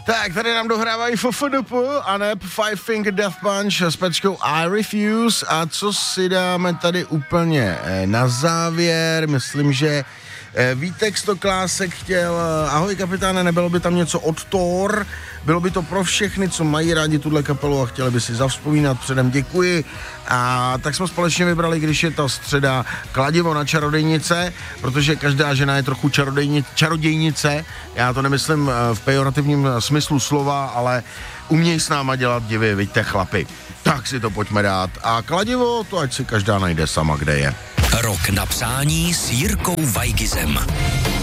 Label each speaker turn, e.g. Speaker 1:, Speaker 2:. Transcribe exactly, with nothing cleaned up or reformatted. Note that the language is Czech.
Speaker 1: Tak, tady nám dohrávají F F D P a ne Five Finger Death Punch s pečkou I Refuse. A co si dáme tady úplně na závěr? Myslím, že Vítek Stoklásek chtěl, ahoj kapitáne, nebylo by tam něco od Thor? Bylo by to pro všechny, co mají rádi tuhle kapelu a chtěli by si zavzpomínat, předem děkuji. A tak jsme společně vybrali, když je to středa, kladivo na čarodejnice, protože každá žena je trochu čarodejni, čarodějnice. Já to nemyslím v pejorativním smyslu slova, ale umějí s náma dělat divy, vidíte chlapi. Tak si to pojďme dát. A kladivo, to ať si každá najde sama, kde je.
Speaker 2: Rok na přání s Jirkou Weigizem.